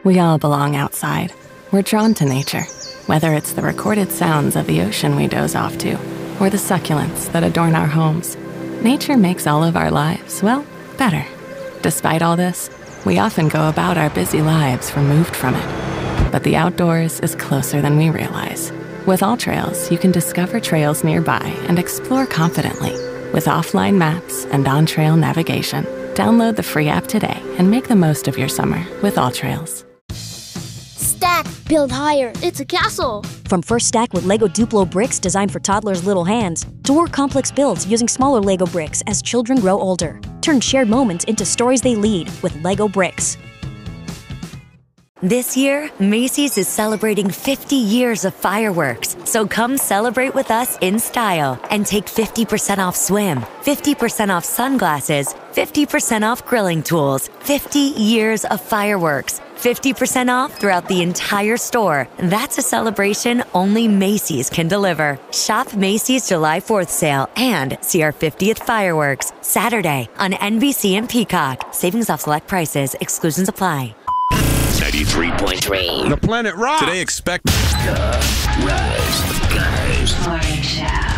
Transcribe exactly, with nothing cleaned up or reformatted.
We all belong outside. We're drawn to nature, whether it's the recorded sounds of the ocean we doze off to, or the succulents that adorn our homes. Nature makes all of our lives, well, better. Despite all this, we often go about our busy lives removed from it. But the outdoors is closer than we realize. With AllTrails, you can discover trails nearby and explore confidently. With offline maps and on-trail navigation, download the free app today and make the most of your summer with AllTrails. Stack, build higher. It's a castle. From First Stack with Lego Duplo bricks designed for toddlers' little hands, to more complex builds using smaller Lego bricks as children grow older. Turn shared moments into stories they lead with Lego bricks. This year, Macy's is celebrating fifty years of fireworks, so come celebrate with us in style and take fifty percent off swim, fifty percent off sunglasses, fifty percent off grilling tools, fifty years of fireworks, fifty percent off throughout the entire store. That's a celebration only Macy's can deliver. Shop Macy's July fourth sale and see our fiftieth fireworks Saturday on N B C and Peacock. Savings off select prices. Exclusions apply. ninety-three point three. The Planet Rock. Today expect... The Rise Guys.